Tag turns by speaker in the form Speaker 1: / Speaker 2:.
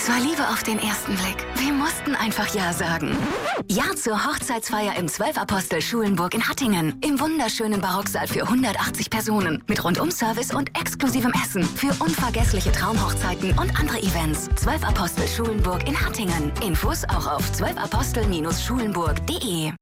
Speaker 1: Es war Liebe auf den ersten Blick. Wir mussten einfach Ja sagen. Ja zur Hochzeitsfeier im 12 Apostel Schulenburg in Hattingen. Im wunderschönen Barocksaal für 180 Personen. Mit Rundum-Service und exklusivem Essen. Für unvergessliche Traumhochzeiten und andere Events. 12 Apostel Schulenburg in Hattingen. Infos auch auf 12apostel-schulenburg.de.